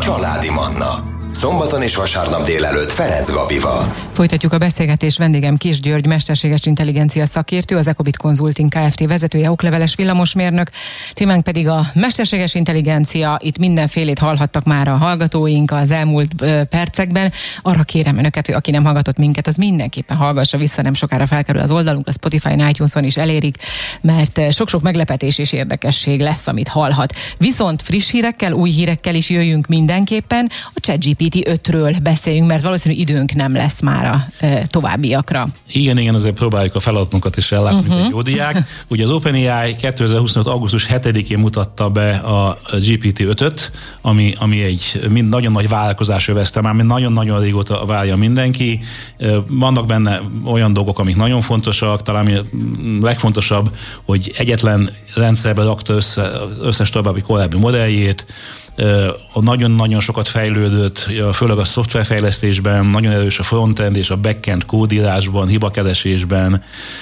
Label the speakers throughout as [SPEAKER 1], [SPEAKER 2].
[SPEAKER 1] Családi Manna. Szombaton és vasárnap délelőtt Ferenc Gabival.
[SPEAKER 2] Folytatjuk a beszélgetést, vendégem Kiss György, mesterséges intelligencia szakértő, az Ecobit Consulting Kft. Vezetője, okleveles villamosmérnök. Témánk pedig a mesterséges intelligencia. Itt mindenfélét hallhattak már a hallgatóink az elmúlt percekben. Arra kérem önöket, hogy aki nem hallgatott minket, az mindenképpen hallgassa vissza, nem sokára felkerül az oldalunk, a Spotify-n, iTunes-on is elérik, mert sok-sok meglepetés és érdekesség lesz, amit hallhat. Viszont friss hírekkel, új hírekkel is jöjjünk mindenképpen. A ChatGPT 5-ről beszéljünk, mert valószínűleg időnk nem lesz már a továbbiakra.
[SPEAKER 3] Igen, azért próbáljuk a feladatunkat is ellátni, hogy jó diák. Ugye az OpenAI 2025. augusztus 7-én mutatta be a GPT-5-öt, ami egy nagyon nagy vállalkozás övezte, már nagyon-nagyon régóta várja mindenki. Vannak benne olyan dolgok, amik nagyon fontosak, talán legfontosabb, hogy egyetlen rendszerbe rakta összes további korábbi modelljét, nagyon-nagyon sokat fejlődött, főleg a szoftverfejlesztésben, nagyon erős a frontend és a backend kódírásban, hibakeresésben,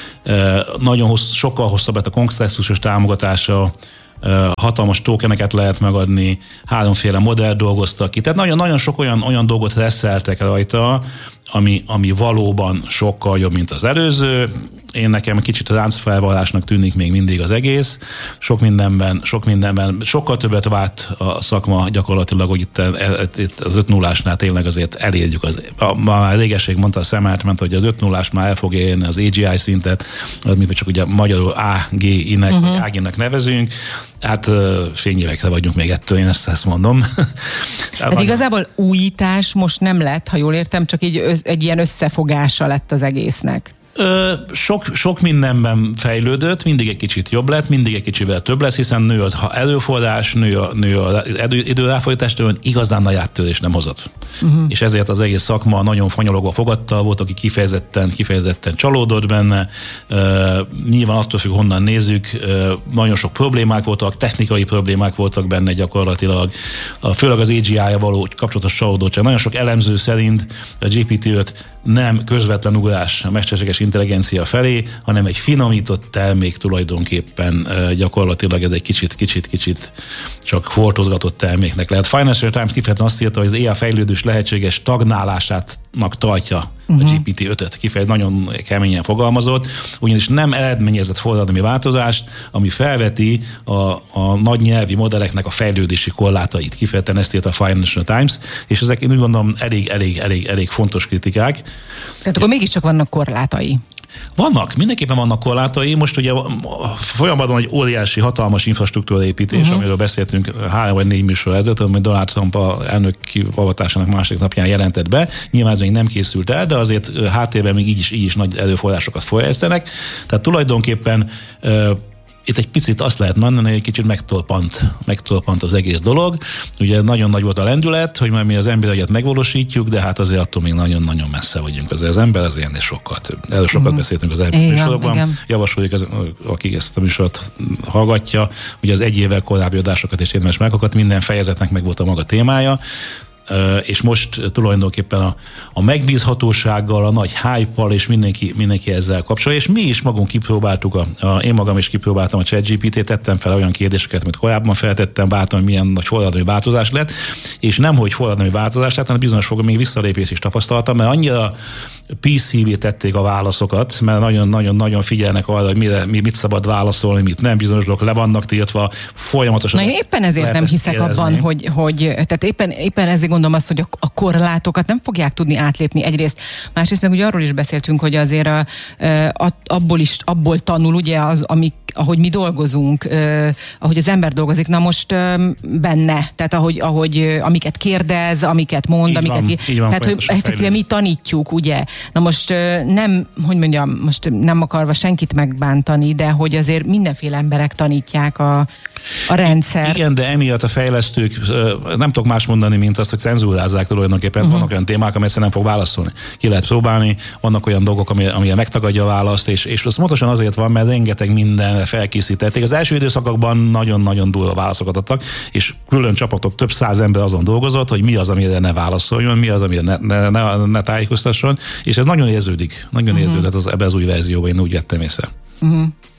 [SPEAKER 3] sokkal hosszabb lett a kontextusos támogatása, hatalmas tokeneket lehet megadni, 3 modellt dolgoztak ki. Tehát nagyon-nagyon sok olyan dolgot reszeltek rajta, ami valóban sokkal jobb, mint az előző. Én nekem kicsit ráncfelvarrásnak tűnik még mindig az egész. Sok mindenben sokkal többet várt a szakma gyakorlatilag, hogy itt az 5.0-ásnál tényleg azért elérjük. Már régesség mondta a Szemmeltment, hogy az 5.0-ás már el fogja érni az AGI szintet, amit csak ugye magyarul AGI-nek, vagy AGI-nek nevezünk. Hát fényévekre vagyunk még ettől, én ezt mondom.
[SPEAKER 2] Tehát igazából újítás most nem lett, ha jól értem, csak így egy ilyen összefogása lett az egésznek.
[SPEAKER 3] Sok mindenben fejlődött, mindig egy kicsit jobb lett, mindig egy kicsivel több lesz, hiszen nő az erőforrás, nő az időráfordítás, igazán nagy áttörés nem hozott. És ezért az egész szakma nagyon fanyologva fogadta, volt, aki kifejezetten csalódott benne. Nyilván attól függ, honnan nézzük, nagyon sok problémák voltak, technikai problémák voltak benne gyakorlatilag, főleg az AGI-ja való kapcsolatos csalódottság. Nagyon sok elemző szerint a GPT-5 nem közvetlen ugrás a mesterséges intelligencia felé, hanem egy finomított termék tulajdonképpen gyakorlatilag ez egy kicsit csak foltozgatott terméknek lehet. Financial Times kifejezetten azt írta, hogy az AI fejlődés lehetséges stagnálásának tartja a GPT-5-öt. Kifejezetten nagyon keményen fogalmazott, ugyanis nem eredményezett forradalmi változást, ami felveti a nagy nyelvi modelleknek a fejlődési korlátait. Kifejezetten ezt írta a Financial Times, és ezek én úgy gondolom elég fontos kritikák.
[SPEAKER 2] Tehát akkor mégiscsak vannak korlátai.
[SPEAKER 3] Mindenképpen vannak korlátai. Most ugye folyamatban egy óriási, hatalmas infrastruktúra építés, amiről beszéltünk 3 vagy 4 műsor ezelőtt, amit Donald Trump a elnök kiavatásának második napján jelentett be. Nyilván ez még nem készült el, de azért háttérben még így is nagy erőforrásokat forrasztanak. Tehát tulajdonképpen itt egy picit azt lehet mondani, hogy egy kicsit megtorpant az egész dolog. Ugye nagyon nagy volt a lendület, hogy már mi az ember agyat megvalósítjuk, de hát azért attól még nagyon-nagyon messze vagyunk. Az ember az ilyen sokkal több. Erről sokat beszéltünk az elmúlt műsorokban. Javasoljuk, aki ezt a műsort hallgatja, hogy az 1 évvel korábbi adásokat is érdemes meghallgatni, minden fejezetnek meg volt a maga témája. És most tulajdonképpen a megbízhatósággal, a nagy hype-val, és mindenki ezzel kapcsolatban, és mi is magunk kipróbáltuk, én magam is kipróbáltam a ChatGPT-t, tettem fel olyan kérdéseket, amit korábban feltettem, vártam, hogy milyen nagy forradalmi változás lett, és nem, hogy forradalmi változás lett, hanem bizonyos fogom még visszalépést is tapasztaltam, mert annyira PC-vé tették a válaszokat, mert nagyon-nagyon figyelnek arra, hogy mit szabad válaszolni, mit nem, bizonyos dolgok le vannak tiltva, folyamatosan.
[SPEAKER 2] Na én éppen ezért nem hiszek abban, hogy tehát éppen ezért gondolom azt, hogy a korlátokat nem fogják tudni átlépni egyrészt. Másrészt meg ugye arról is beszéltünk, hogy azért abból tanul ugye ahogy mi dolgozunk, ahogy az ember dolgozik, na most benne, tehát ahogy amiket kérdez, amiket mond, tehát hogy effektíve mi tanítjuk, ugye. Na most most nem akarva senkit megbántani, de hogy azért mindenféle emberek tanítják a rendszer.
[SPEAKER 3] Igen, de emiatt a fejlesztők nem tudok más mondani, mint azt, hogy cenzúrázzák tulajdonképpen. Vannak olyan témák, amelyet nem fog válaszolni. Ki lehet próbálni, vannak olyan dolgok, amire megtagadja a választ, és ez pontosan azért van, mert rengeteg mindenre felkészítették. Az első időszakokban nagyon-nagyon durva válaszokat adtak, és külön csapatok, több 100 ember azon dolgozott, hogy mi az, amire ne válaszoljon, mi az, amire ne tájékoztasson, és ez nagyon érződik. Nagyon érződött ebbe az új verzióban, én úgy vettem észre.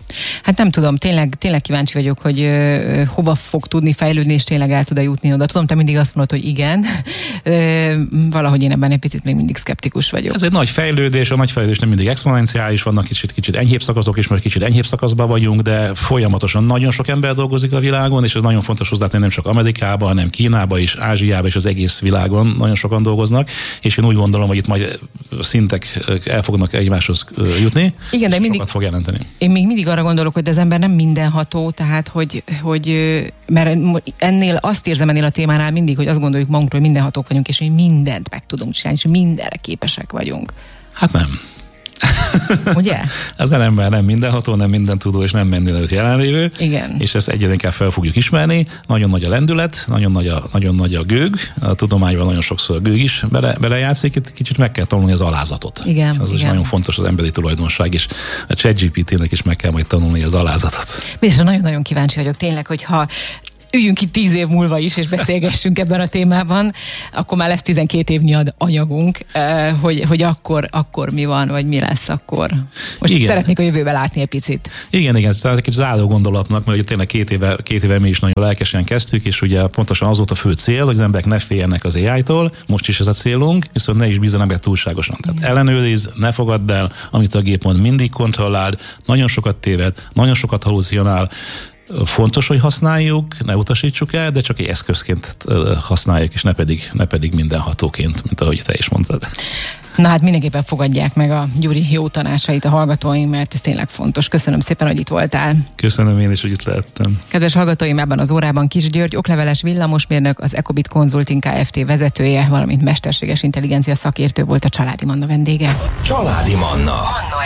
[SPEAKER 2] Hát nem tudom, tényleg kíváncsi vagyok, hogy hova fog tudni fejlődni, és tényleg el tud-e jutni oda. Tudom, te mindig azt mondod, hogy igen. Valahogy én ebben egy picit még mindig szkeptikus vagyok.
[SPEAKER 3] Ez egy nagy fejlődés, a nagy fejlődés nem mindig exponenciális, vannak kicsit enyhébb szakaszok is, mert kicsit enyhébb szakaszban vagyunk, de folyamatosan nagyon sok ember dolgozik a világon, és ez nagyon fontos hozzátenni, nem csak Amerikában, hanem Kínában is, Ázsiában és az egész világon nagyon sokan dolgoznak, és én úgy gondolom, hogy itt majd szintek el fognak egymáshoz jutni, igen, de mindig sokat fog jelenteni.
[SPEAKER 2] Én még mindig arra gondolok, hogy az ember nem mindenható, tehát hogy mert ennél azt érzem ennél a témánál mindig, hogy azt gondoljuk magunkról, hogy mindenhatók vagyunk, és mi mindent meg tudunk csinálni, és mindenre képesek vagyunk.
[SPEAKER 3] Hát nem.
[SPEAKER 2] Ugye?
[SPEAKER 3] Az ember nem mindenható, nem mindentudó, és nem mindenütt jelenlévő.
[SPEAKER 2] Igen.
[SPEAKER 3] És ezt egyre inkább fel fogjuk ismerni. Nagyon nagy a lendület, nagyon nagy a gőg. A tudományban nagyon sokszor a gőg is belejátszik. Itt kicsit meg kell tanulni az alázatot.
[SPEAKER 2] Igen.
[SPEAKER 3] Az
[SPEAKER 2] igen.
[SPEAKER 3] is nagyon fontos az emberi tulajdonság, és a ChatGPT-nek is meg kell majd tanulni az alázatot.
[SPEAKER 2] És nagyon-nagyon kíváncsi vagyok tényleg, hogyha üljünk itt 10 év múlva is, és beszélgessünk ebben a témában, akkor már lesz 12 évnyi anyagunk, hogy akkor mi van, vagy mi lesz akkor. Most igen. Szeretnék a jövőbe látni egy picit.
[SPEAKER 3] Igen, ez egy záró gondolatnak, mert ugye tényleg két éve mi is nagyon lelkesen kezdtük, és ugye pontosan az volt a fő cél, hogy az emberek ne féljenek az AI-tól, most is ez a célunk, viszont ne is bízzanak meg túlságosan. Tehát ellenőrizd, ne fogadd el, amit a gép mond, mindig kontrolláld, nagyon sokat téved, nagyon sokat halucinál. Fontos, hogy használjuk, ne utasítsuk el, de csak egy eszközként használjuk, és ne pedig mindenhatóként, mint ahogy te is mondtad.
[SPEAKER 2] Na hát mindenképpen fogadják meg a Gyuri jó tanácsait a hallgatóink, mert ez tényleg fontos. Köszönöm szépen, hogy itt voltál.
[SPEAKER 3] Köszönöm én is, hogy itt lehettem.
[SPEAKER 2] Kedves hallgatóim, ebben az órában Kis György, okleveles villamosmérnök, az Ecobit Consulting Kft. Vezetője, valamint mesterséges intelligencia szakértő volt a Családi Manna vendége.
[SPEAKER 1] Családi Manna.